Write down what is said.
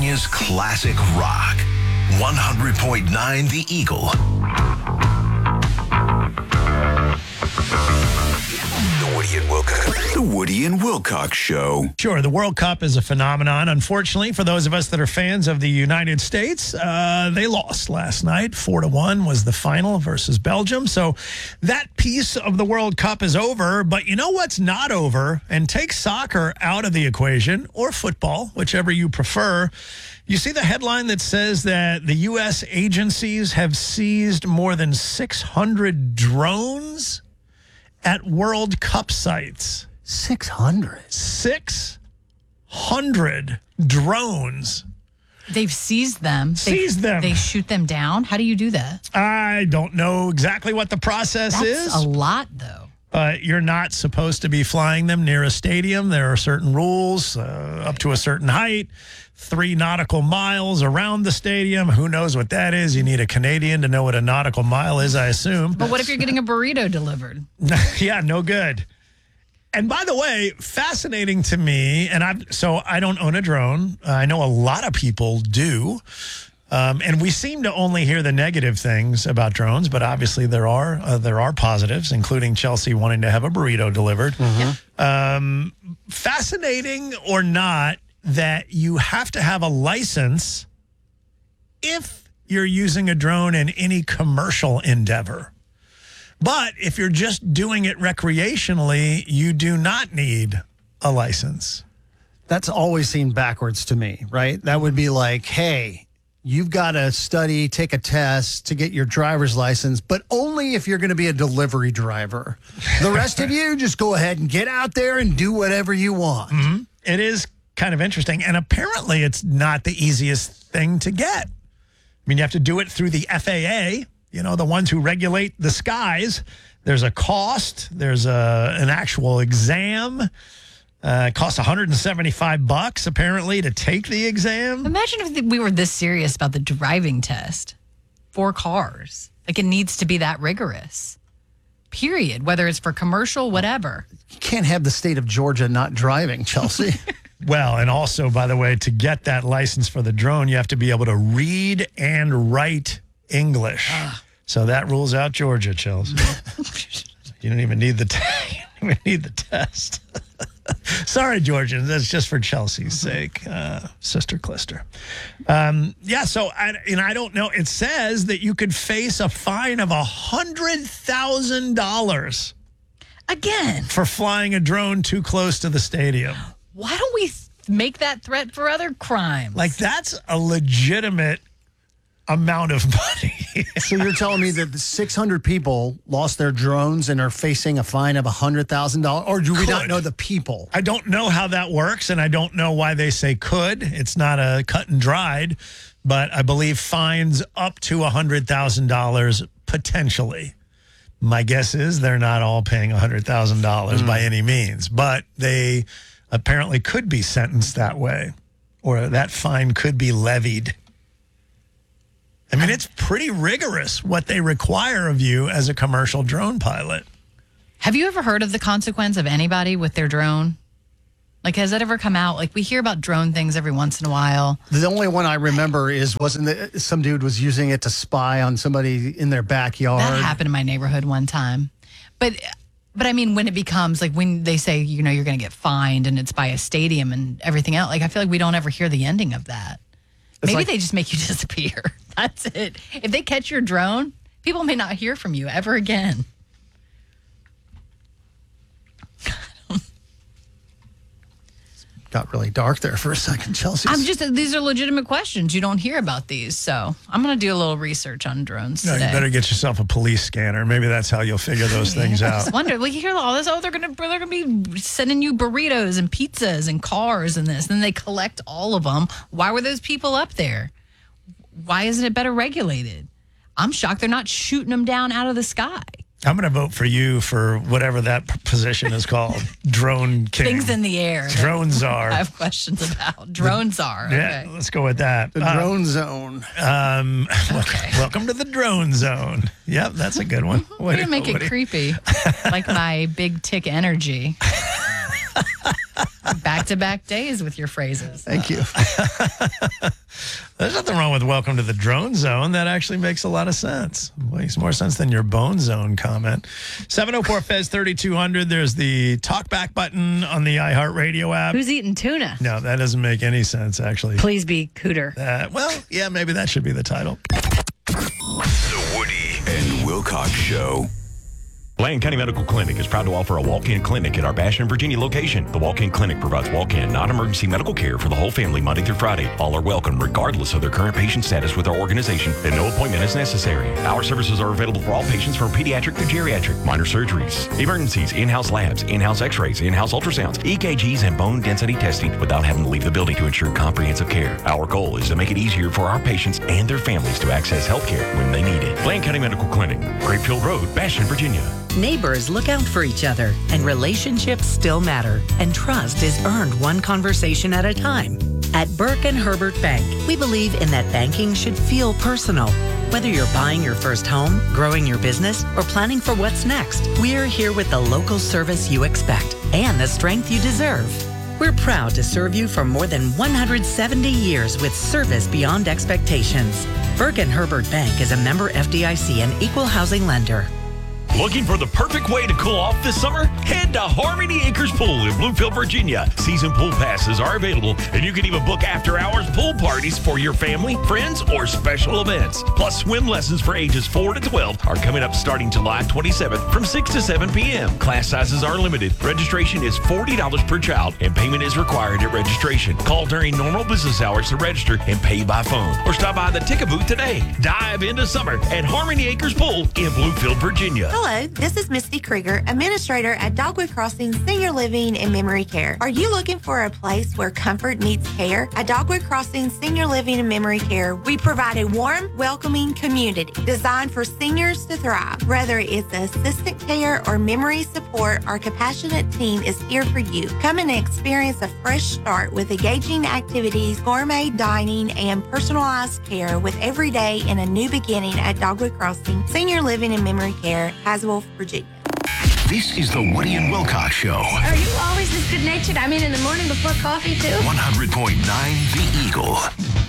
California's classic rock. 100.9 The Eagle. The Woody and Wilcox Show. Sure, the World Cup is a phenomenon. Unfortunately, for those of us that are fans of the United States, they lost last night. 4-1 was the final versus Belgium. So that piece of the World Cup is over. But you know what's not over? And take soccer out of the equation, or football, whichever you prefer. You see the headline that says that the U.S. agencies have seized more than 600 drones at World Cup sites. 600? 600 drones. They've seized them. They shoot them down? How do you do that? I don't know exactly what the process is. That's a lot, though. You're not supposed to be flying them near a stadium. There are certain rules, up to a certain height, 3 nautical miles around the stadium. Who knows what that is? You need a Canadian to know what a nautical mile is, I assume. But what if you're getting a burrito delivered? Yeah, no good. And by the way, fascinating to me, and I don't own a drone. I know a lot of people do. And we seem to only hear the negative things about drones, but obviously there are positives, including Chelsea wanting to have a burrito delivered. Mm-hmm. Fascinating or not, that you have to have a license if you're using a drone in any commercial endeavor. But if you're just doing it recreationally, you do not need a license. That's always seemed backwards to me, right? That would be like, hey, you've got to study, take a test to get your driver's license, but only if you're going to be a delivery driver. The rest of you, just go ahead and get out there and do whatever you want. Mm-hmm. It is kind of interesting. And apparently it's not the easiest thing to get. I mean, you have to do it through the FAA, you know, the ones who regulate the skies. There's a cost. There's an actual exam. It costs $175 apparently to take the exam. Imagine if we were this serious about the driving test for cars. Like, it needs to be that rigorous. Period. Whether it's for commercial, whatever. You can't have the state of Georgia not driving, Chelsea. Well, and also, by the way, to get that license for the drone, you have to be able to read and write English. So that rules out Georgia, Chelsea. You don't even need the test. Sorry, Georgians. That's just for Chelsea's sake, Sister Clister. So I don't know. It says that you could face a fine of $100,000 again for flying a drone too close to the stadium. Why don't we make that threat for other crimes? Like, that's a legitimate amount of money. So you're telling me that the 600 people lost their drones and are facing a fine of $100,000? Or do we not know the people? I don't know how that works, and I don't know why they say could. It's not a cut and dried, but I believe fines up to $100,000 potentially. My guess is they're not all paying $100,000 by any means, but they apparently could be sentenced that way, or that fine could be levied. I mean, it's pretty rigorous what they require of you as a commercial drone pilot. Have you ever heard of the consequence of anybody with their drone? Like, has that ever come out? Like, we hear about drone things every once in a while. The only one I remember wasn't that some dude was using it to spy on somebody in their backyard. That happened in my neighborhood one time. But I mean, when it becomes, like, when they say, you know, you're going to get fined and it's by a stadium and everything else, like, I feel like we don't ever hear the ending of that. Maybe they just make you disappear. That's it. If they catch your drone, people may not hear from you ever again. Got really dark there for a second, Chelsea. These are legitimate questions. You don't hear about these. So I'm going to do a little research on drones today. You better get yourself a police scanner. Maybe that's how you'll figure those things out. I just wonder, you hear all this, they're going to be sending you burritos and pizzas and cars and this. Then they collect all of them. Why were those people up there? Why isn't it better regulated? I'm shocked they're not shooting them down out of the sky. I'm going to vote for you for whatever that position is called. Drone king. Things in the air. Drone czar. I have questions about. Drone czar. Okay. Yeah, let's go with that. The drone zone. Welcome to the drone zone. Yep, that's a good one. Way to make it creepy. Like my big tick energy. Back-to-back days with your phrases. Thank you. There's nothing wrong with welcome to the drone zone. That actually makes a lot of sense. Makes more sense than your bone zone comment. 704-FEZ-3200. There's the talkback button on the iHeartRadio app. Who's eating tuna? No, that doesn't make any sense, actually. Please be Cooter. Well, yeah, maybe that should be the title. The Woody and Wilcox Show. Bland County Medical Clinic is proud to offer a walk-in clinic at our Bastion, Virginia location. The walk-in clinic provides walk-in, non-emergency medical care for the whole family Monday through Friday. All are welcome regardless of their current patient status with our organization, and no appointment is necessary. Our services are available for all patients from pediatric to geriatric, minor surgeries, emergencies, in-house labs, in-house x-rays, in-house ultrasounds, EKGs, and bone density testing without having to leave the building to ensure comprehensive care. Our goal is to make it easier for our patients and their families to access health care when they need it. Bland County Medical Clinic, Grapefield Road, Bastion, Virginia. Neighbors look out for each other, and relationships still matter, and trust is earned one conversation at a time. At Burke and Herbert Bank, we believe in that banking should feel personal. Whether you're buying your first home, growing your business, or planning for what's next, we're here with the local service you expect and the strength you deserve. We're proud to serve you for more than 170 years with service beyond expectations. Burke and Herbert Bank is a member FDIC and equal housing lender. Looking for the perfect way to cool off this summer? Head to Harmony Acres Pool in Bluefield, Virginia. Season pool passes are available, and you can even book after-hours pool parties for your family, friends, or special events. Plus, swim lessons for ages 4 to 12 are coming up starting July 27th from 6 to 7 p.m. Class sizes are limited. Registration is $40 per child, and payment is required at registration. Call during normal business hours to register and pay by phone, or stop by the ticket booth today. Dive into summer at Harmony Acres Pool in Bluefield, Virginia. Hello, this is Misty Krieger, Administrator at Dogwood Crossing Senior Living and Memory Care. Are you looking for a place where comfort meets care? At Dogwood Crossing Senior Living and Memory Care, we provide a warm, welcoming community designed for seniors to thrive. Whether it's assistant care or memory support, our compassionate team is here for you. Come and experience a fresh start with engaging activities, gourmet dining, and personalized care with every day in a new beginning at Dogwood Crossing Senior Living and Memory Care, Haswell, Virginia. This is the Woody and Wilcox Show. Are you always this good-natured? I mean, in the morning before coffee, too? 100.9 The Eagle.